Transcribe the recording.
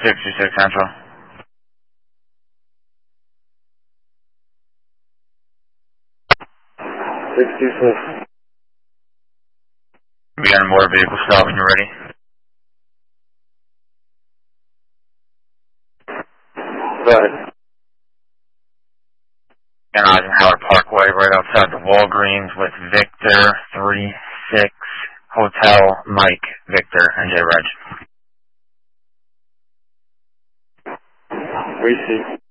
66 Central. We got a motor vehicle stop when you're ready. Right. And Eisenhower Parkway, right outside the Walgreens with Victor 36 Hotel Mike Victor and J Reg. We see.